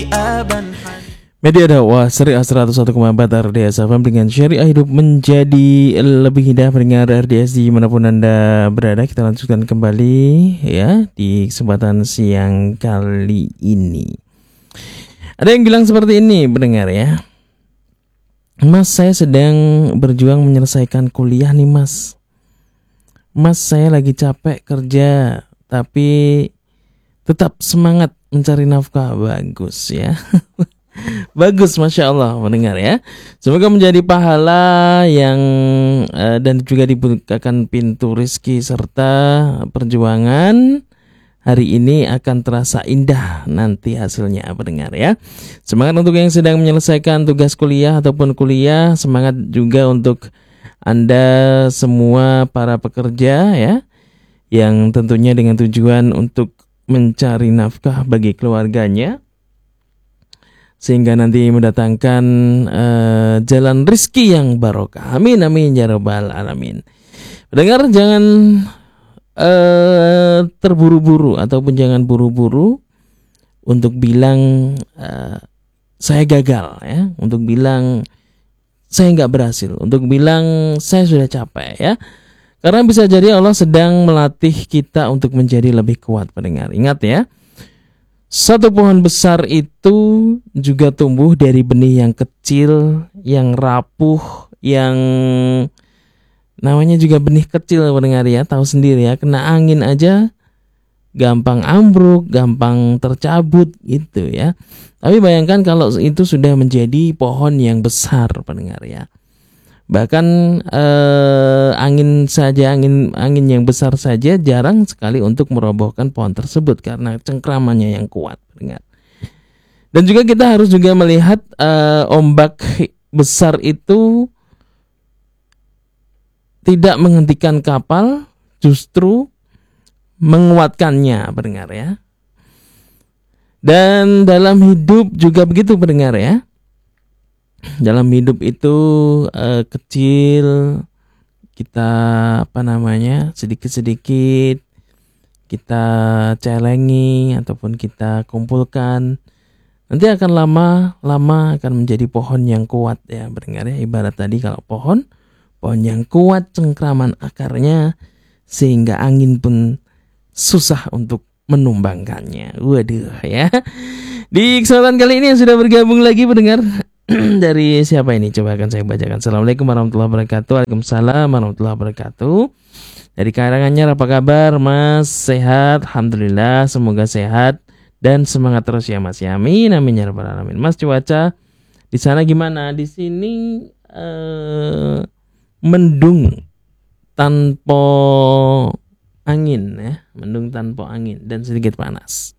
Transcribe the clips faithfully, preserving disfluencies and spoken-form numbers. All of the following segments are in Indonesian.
Media dakwah Syariah seratus satu koma empat R D S F M dengan syariah hidup menjadi lebih indah. Pendengar R D S dimanapun Anda berada, kita lanjutkan kembali ya di kesempatan siang kali ini. Ada yang bilang seperti ini pendengar ya, Mas, saya sedang berjuang menyelesaikan kuliah nih mas. Mas, saya lagi capek kerja tapi tetap semangat mencari nafkah. Bagus ya. Bagus, Masya Allah mendengar ya. Semoga menjadi pahala yang uh, dan juga dibukakan pintu rezeki serta perjuangan hari ini akan terasa indah nanti hasilnya mendengar ya. Semangat untuk yang sedang menyelesaikan tugas kuliah ataupun kuliah. Semangat juga untuk Anda semua para pekerja ya, yang tentunya dengan tujuan untuk mencari nafkah bagi keluarganya, sehingga nanti mendatangkan uh, jalan rizki yang barokah. Amin amin ya rabbal alamin. Pendengar, jangan uh, terburu-buru ataupun jangan buru-buru untuk bilang uh, saya gagal ya, untuk bilang saya nggak berhasil, untuk bilang saya sudah capek ya. Karena bisa jadi Allah sedang melatih kita untuk menjadi lebih kuat pendengar. Ingat ya, satu pohon besar itu juga tumbuh dari benih yang kecil, yang rapuh, yang namanya juga benih kecil pendengar ya. Tahu sendiri ya, kena angin aja gampang ambruk, gampang tercabut gitu ya. Tapi bayangkan kalau itu sudah menjadi pohon yang besar pendengar ya. Bahkan eh, angin saja, angin angin yang besar saja jarang sekali untuk merobohkan pohon tersebut karena cengkramannya yang kuat. Ingat. Dan juga kita harus juga melihat eh, ombak besar itu tidak menghentikan kapal, justru menguatkannya, pendengar ya. Dan dalam hidup juga begitu pendengar ya. Dalam hidup itu uh, kecil kita apa namanya sedikit-sedikit kita celengi ataupun kita kumpulkan, nanti akan lama-lama akan menjadi pohon yang kuat ya pendengar ya. Ibarat tadi kalau pohon pohon yang kuat cengkraman akarnya sehingga angin pun susah untuk menumbangkannya. Waduh ya. Di kesempatan kali ini yang sudah bergabung lagi pendengar dari siapa ini? Coba akan saya bacakan. Assalamualaikum warahmatullahi wabarakatuh. Waalaikumsalam warahmatullahi wabarakatuh. Dari karangannya, apa kabar Mas? Sehat? Alhamdulillah, semoga sehat dan semangat terus ya Mas. Ya, amin amin ya rabbal alamin. Mas, cuaca di sana gimana? Di sini eh, mendung tanpa angin ya, mendung tanpa angin dan sedikit panas.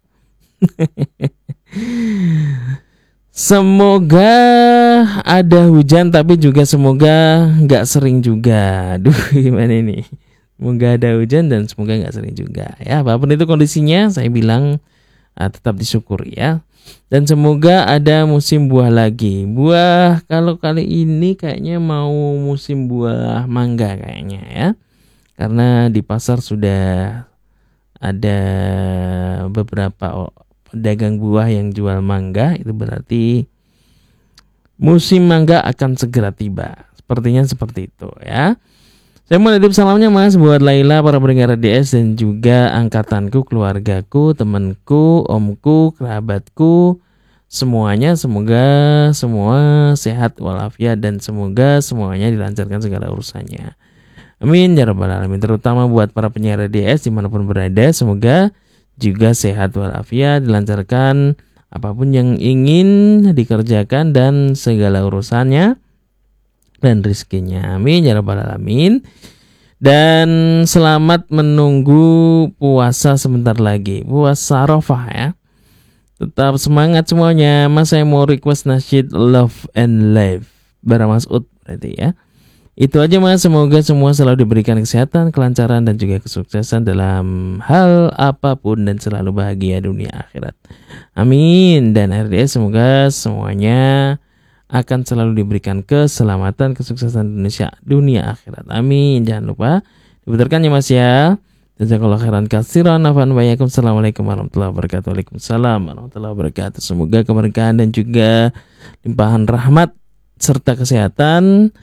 Semoga ada hujan tapi juga semoga nggak sering juga. Aduh gimana ini? Semoga ada hujan dan semoga nggak sering juga. Ya apapun itu kondisinya, saya bilang uh, tetap disyukuri ya. Dan semoga ada musim buah lagi. Buah kalau kali ini kayaknya mau musim buah mangga kayaknya ya. Karena di pasar sudah ada beberapa pedagang buah yang jual mangga, itu berarti musim mangga akan segera tiba. Sepertinya seperti itu ya. Saya mau nitip salamnya Mas buat Laila, para pendengar R D S dan juga angkatanku, keluargaku, temanku, omku, kerabatku, semuanya. Semoga semua sehat walafiat dan semoga semuanya dilancarkan segala urusannya. Amin ya rabbal alamin. Terutama buat para penyiar R D S dimanapun berada, semoga juga sehat walafiat, dilancarkan apapun yang ingin dikerjakan dan segala urusannya dan rezekinya. Amin ya rabbal alamin. Dan selamat menunggu puasa sebentar lagi, puasa Arafah ya. Tetap semangat semuanya. Mas, saya mau request nasyid Love and Life Bara Mas'ud berarti ya. Itu aja Mas, semoga semua selalu diberikan kesehatan, kelancaran dan juga kesuksesan dalam hal apapun dan selalu bahagia dunia akhirat. Amin. Dan R D S semoga semuanya akan selalu diberikan keselamatan, kesuksesan Indonesia dunia akhirat. Amin. Jangan lupa diputarkan ya Mas ya. Jazakallahu khairan katsiran. Afwan wa iyyakum. Assalamualaikum warahmatullahi wabarakatuh. Waalaikumsalam warahmatullahi wabarakatuh. Semoga keberkahan dan juga limpahan rahmat serta kesehatan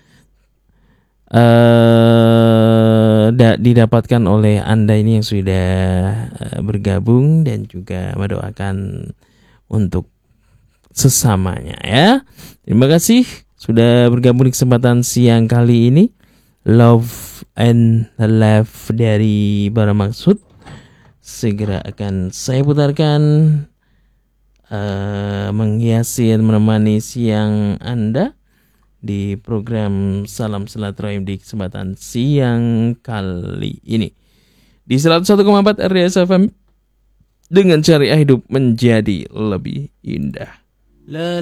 uh, da- didapatkan oleh Anda ini yang sudah uh, bergabung, dan juga mendoakan untuk sesamanya ya. Terima kasih sudah bergabung di kesempatan siang kali ini. Love and Life dari Bara Maksud segera akan saya putarkan, uh, menghiasi dan menemani siang Anda di program Salam Silaturahim di kesempatan siang kali ini di seratus satu koma empat R D S F M, dengan syariah hidup menjadi lebih indah.